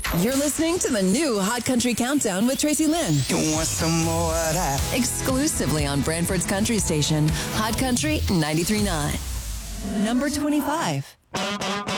You're listening to the new Hot Country Countdown with Tracy Lynn. You want some more of that? Exclusively on Brantford's Country Station, Hot Country 93.9. Number 25.